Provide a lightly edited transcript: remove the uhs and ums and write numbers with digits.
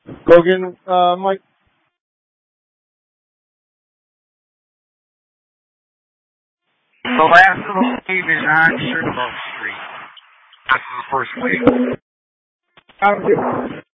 Logan, Mike. The last wave is on Sugarloaf Street. That's the first wave. How